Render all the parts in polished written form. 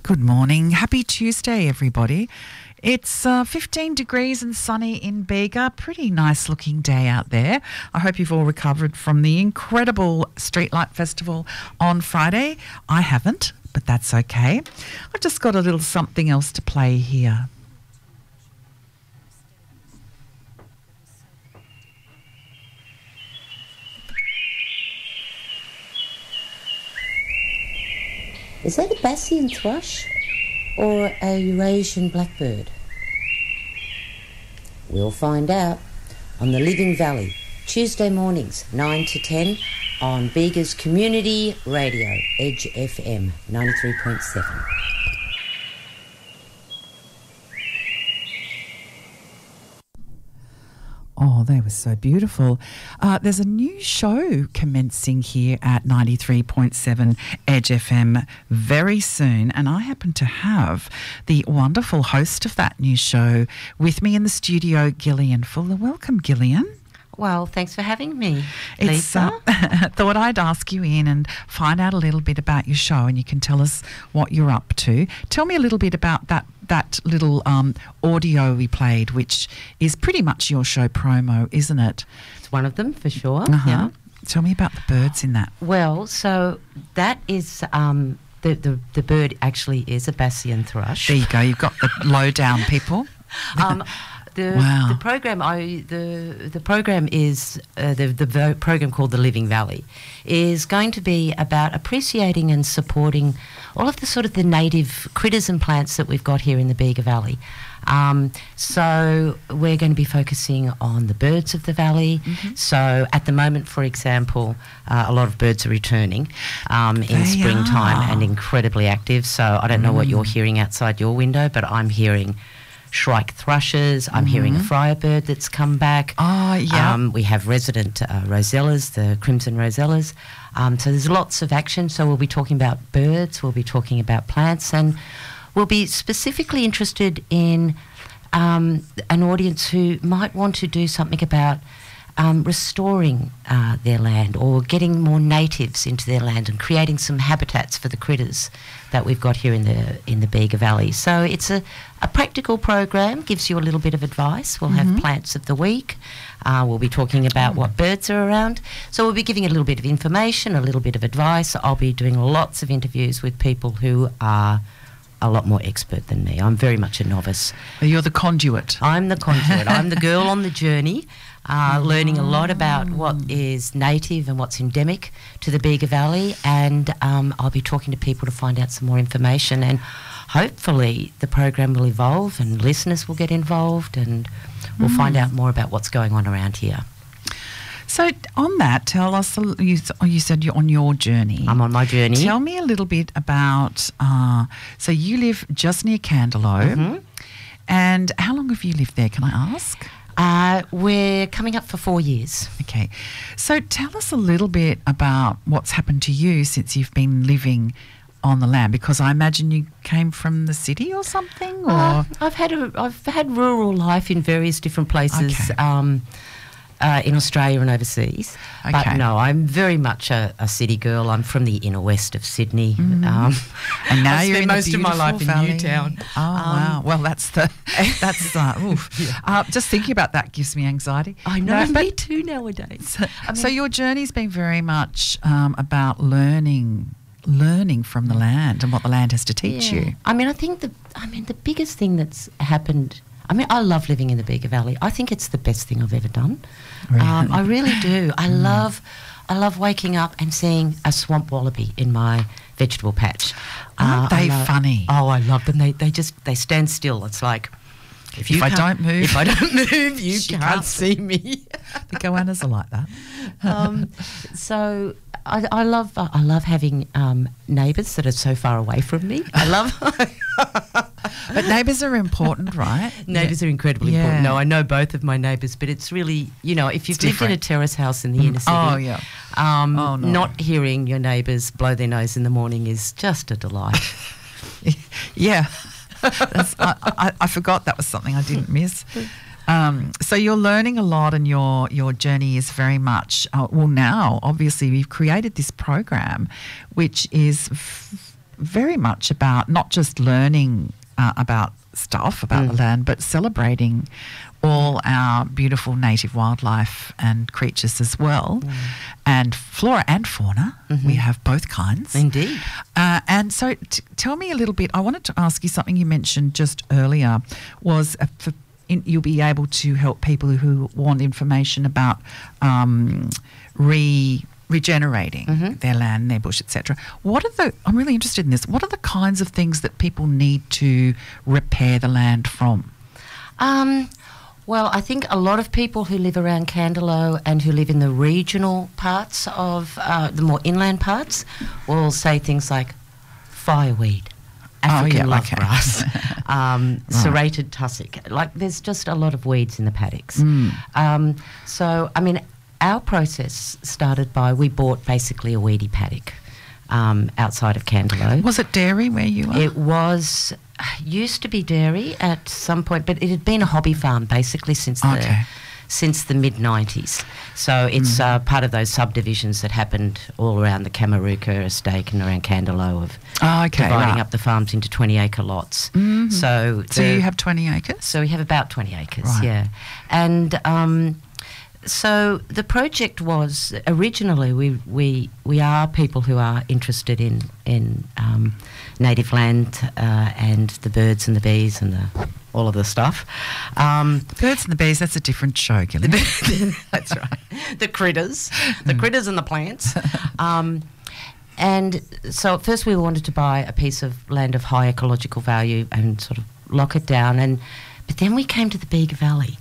Good morning. Happy Tuesday, everybody. It's 15 degrees and sunny in Bega. Pretty nice looking day out there. I hope you've all recovered from the incredible Streetlight Festival on Friday. I haven't, but that's okay. I've just got a little something else to play here. Is that a Bassian thrush or a Eurasian blackbird? We'll find out on the Living Valley, Tuesday mornings, 9 to 10, on Bega's Community Radio, Edge FM 93.7. Oh, they were so beautiful. There's a new show commencing here at 93.7 Edge FM very soon, and I happen to have the wonderful host of that new show with me in the studio, Gillian Fuller. Welcome, Gillian. Well, thanks for having me, Lisa. Thought I'd ask you in and find out a little bit about your show, and you can tell us what you're up to. Tell me a little bit about that little audio we played, which is pretty much your show promo, isn't it? It's one of them, for sure. Yeah. Tell me about the birds in that. Well, so that is the bird actually is a Bassian thrush. There you go. You've got the lowdown, people. The program is the program called The Living Valley is going to be about appreciating and supporting all of the sort of the native critters and plants that we've got here in the Bega Valley. So we're going to be focusing on the birds of the valley. Mm-hmm. So at the moment, for example, a lot of birds are returning in springtime and incredibly active. So I don't know what you're hearing outside your window, but I'm hearing shrike thrushes. I'm hearing a friarbird that's come back. Oh, yeah. We have resident rosellas, the crimson rosellas. So there's lots of action. So we'll be talking about birds, we'll be talking about plants, and we'll be specifically interested in an audience who might want to do something about restoring their land or getting more natives into their land and creating some habitats for the critters that we've got here in the Bega Valley. So it's a practical program, gives you a little bit of advice. We'll have plants of the week. We'll be talking about what birds are around. So we'll be giving a little bit of information, a little bit of advice. I'll be doing lots of interviews with people who are a lot more expert than me. I'm very much a novice. You're the conduit. I'm the conduit. I'm the girl on the journey, learning a lot about what is native and what's endemic to the Bega Valley, and I'll be talking to people to find out some more information, and hopefully the program will evolve and listeners will get involved and we'll find out more about what's going on around here. So on that, tell us, you said you're on your journey. I'm on my journey. Tell me a little bit about, so you live just near Candelo, and how long have you lived there, can I ask? We're coming up for 4 years. Okay. So tell us a little bit about what's happened to you since you've been living on the land, because I imagine you came from the city or something, or I've had rural life in various different places. Okay. In Australia and overseas. Okay. But no, I'm very much a city girl. I'm from the inner west of Sydney. And now you're in most the of my life valley. in Newtown. Oh, wow. Well, that's oof. Yeah. Just thinking about that gives me anxiety. I know, me too nowadays. So your journey's been very much about learning from the land and what the land has to teach you. I mean, I think the biggest thing that's happened, I love living in the Bega Valley. I think it's the best thing I've ever done. Really? I really do. I love waking up and seeing a swamp wallaby in my vegetable patch. Aren't they funny? Oh, I love them. They stand still. It's like, if I don't move, you can't see me. The goannas are like that. So I love having neighbours that are so far away from me. I love. But neighbours are important, right? Neighbours are incredibly important. No, I know both of my neighbours, but it's really, if you've lived in a terrace house in the inner city, not hearing your neighbours blow their nose in the morning is just a delight. Yeah. I forgot that was something I didn't miss. So you're learning a lot, and your journey is very much now obviously we've created this program which is very much about not just learning about stuff, about the land, but celebrating all our beautiful native wildlife and creatures as well. And flora and fauna. We have both kinds. Indeed. And so tell me a little bit. I wanted to ask you something you mentioned just earlier was you'll be able to help people who want information about regenerating their land, their bush, etc. I'm really interested in this. What are the kinds of things that people need to repair the land from? Well, I think a lot of people who live around Candelo and who live in the regional parts of the more inland parts will say things like fireweed, African lovegrass, serrated tussock. Like, there's just a lot of weeds in the paddocks. So, I mean, our process started by we bought basically a weedy paddock outside of Candelo. Was it dairy where you are? It used to be dairy at some point, but it had been a hobby farm basically since the mid-90s. So it's part of those subdivisions that happened all around the Kamaruka estate and around Candelo of dividing up the farms into 20-acre lots. So you have 20 acres? So we have about 20 acres, yeah. And so the project was originally we are people who are interested in native land and the birds and the bees and all of the stuff. Birds and the bees, that's a different show, Gillian. That's right. The critters and the plants. And so at first we wanted to buy a piece of land of high ecological value and sort of lock it down. But then we came to the Bega Valley.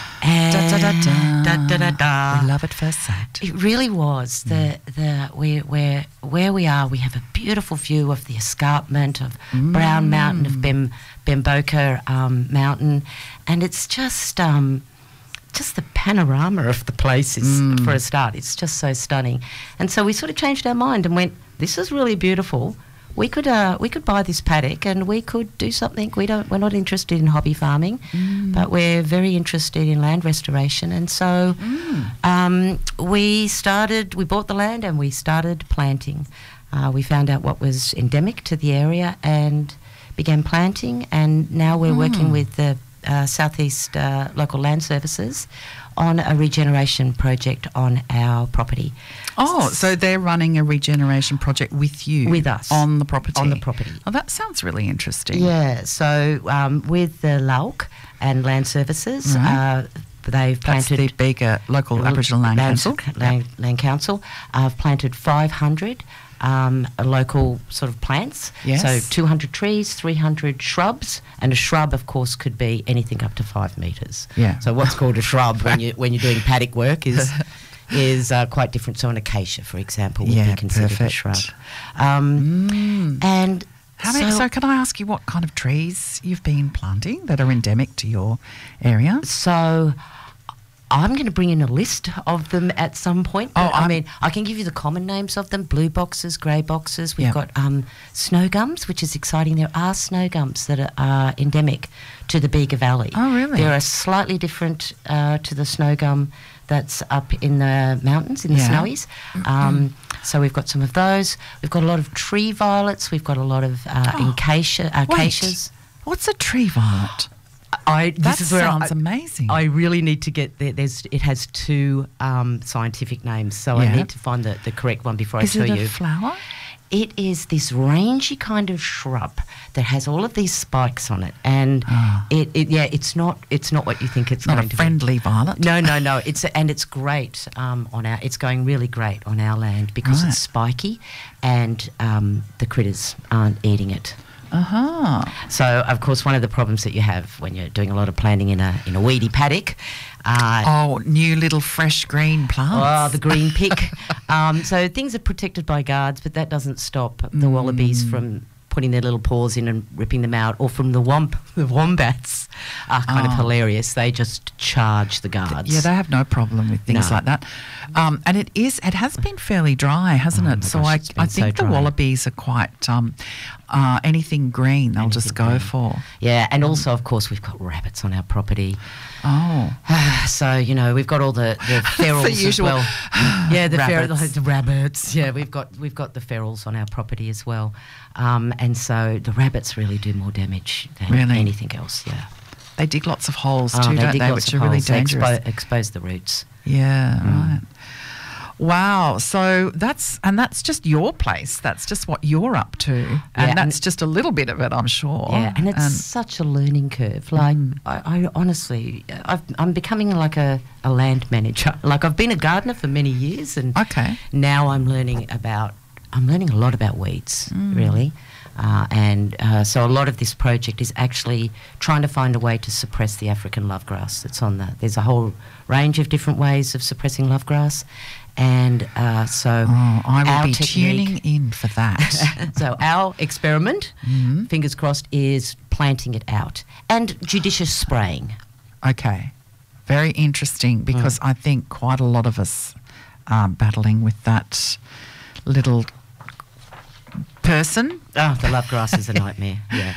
And We love at first sight. It really was. Where we are, we have a beautiful view of the escarpment of Brown Mountain, of Bemboka Mountain, and it's just the panorama of the place is, for a start, it's just so stunning. And so we sort of changed our mind and went, this is really beautiful. We could buy this paddock and we could do something. We're not interested in hobby farming, but we're very interested in land restoration. And so we bought the land and we started planting. We found out what was endemic to the area and began planting. And now we're working with the Southeast Local Land Services on a regeneration project on our property. Oh, so they're running a regeneration project with you? With us. On the property? On the property. Oh, that sounds really interesting. Yeah, so with the LAUC and Land Services, they've planted... That's the Bega Local Aboriginal Land Council. Land Council. I've planted 500 local sort of plants. Yes. So 200 trees, 300 shrubs, and a shrub, of course, could be anything up to 5 metres. Yeah. So what's called a shrub when you're doing paddock work is quite different. So an acacia, for example, would be considered a shrub. And so can I ask you what kind of trees you've been planting that are endemic to your area? So I'm going to bring in a list of them at some point. I mean, I can give you the common names of them: blue boxes, grey boxes. We've got snow gums, which is exciting. There are snow gums that are endemic to the Bega Valley. Oh, really? They're slightly different to the snow gum that's up in the mountains, in the snowies. So we've got some of those. We've got a lot of tree violets. We've got a lot of acacias. What's a tree violet? That sounds amazing. I really need to get there. It has 2 scientific names, so I need to find the correct one before I tell you. Is it a flower? It is this rangy kind of shrub that has all of these spikes on it, and it's not what you think it's not going a to friendly be. violet. No. It's great it's going really great on our land because it's spiky, and the critters aren't eating it. So, of course, one of the problems that you have when you're doing a lot of planting in a weedy paddock. New little fresh green plants. Oh, the green pick. So things are protected by guards, but that doesn't stop the wallabies from putting their little paws in and ripping them out, or from the wombats are kind of hilarious. They just charge the guards. Yeah, they have no problem with things like that. And it has been fairly dry, hasn't it? So gosh, I think the wallabies are quite anything green they'll just go for. Yeah, and also, of course, we've got rabbits on our property. Oh. So, you know, we've got all the ferals as well. Yeah, the rabbits. Yeah, we've got the ferals on our property as well. And so the rabbits really do more damage than anything else, yeah. They dig lots of holes too, don't they? Which are really dangerous. They expose the roots. Yeah, right. Wow. So that's just your place. That's just what you're up to. And that's just a little bit of it, I'm sure. Yeah, and it's such a learning curve. Like, I honestly, I'm becoming like a land manager. Like, I've been a gardener for many years, and now I'm learning a lot about weeds, really. So a lot of this project is actually trying to find a way to suppress the African lovegrass that's on there's a whole range of different ways of suppressing lovegrass. And so I will be tuning in for that. So our experiment, fingers crossed, is planting it out and judicious spraying. Okay. Very interesting, because I think quite a lot of us are battling with that little person. Oh, the lovegrass is a nightmare, yeah.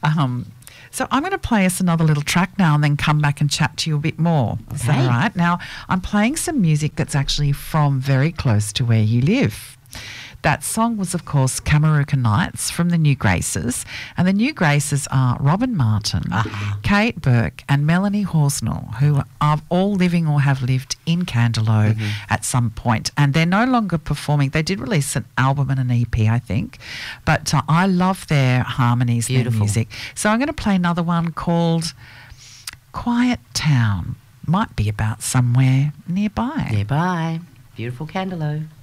So I'm going to play us another little track now and then come back and chat to you a bit more. Is that all right? Now, I'm playing some music that's actually from very close to where you live. That song was, of course, Kamarooka Nights from the New Graces. And the New Graces are Robin Martin, Kate Burke and Melanie Horsnell, who are all living or have lived in Candelo at some point. And they're no longer performing. They did release an album and an EP, I think. But I love their harmonies, their music. So I'm going to play another one called Quiet Town. Might be about somewhere nearby. Beautiful Candelo.